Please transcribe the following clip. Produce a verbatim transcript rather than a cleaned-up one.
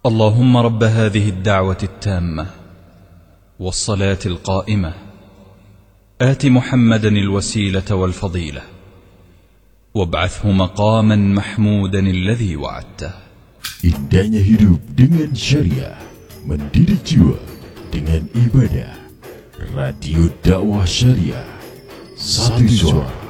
اللهم رب هذه الدعوة التامة والصلاة القائمة آت محمدا الوسيلة والفضيلة وابعثه مقاما محمودا الذي وعدته. Indahnya hidup dengan syariah, mendidik jiwa dengan ibadah. Radio Dakwah Syariah, satu suara